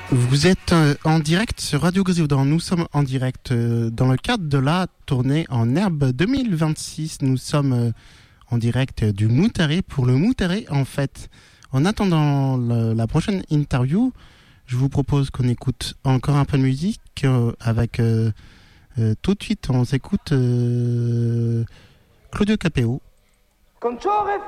Vous êtes en direct sur Radio Grésildan. Nous sommes en direct dans le cadre de la tournée en herbe 2026. Nous sommes en direct du Moutaré pour le Moutaré en fait. En attendant la prochaine interview, je vous propose qu'on écoute encore un peu de musique avec tout de suite on s'écoute Claudio Capéo.